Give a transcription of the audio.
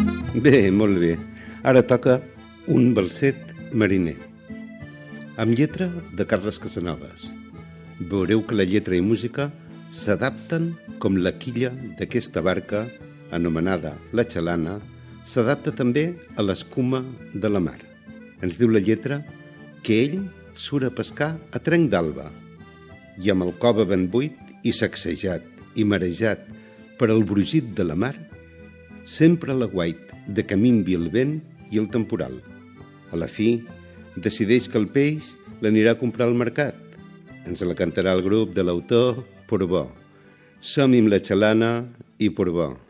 Bé, molt bé. Ara toca un balset mariner, amb lletra de Carles Casanovas. Veureu que la lletra i música s'adapten com la quilla d'aquesta barca, anomenada la xalana, s'adapta també a l'escuma de la mar. Ens diu la lletra que ell surt a pescar a trenc d'alba i amb el cove ben buit i sacsejat i marejat per al brugit de la mar, sempre a l'aguait de que minvi el vent i el temporal. A la fi, decideix que el peix l'anirà a comprar al mercat. Ens la cantarà el grup de l'autor Portbó. Som-hi amb la xalana i Portbó.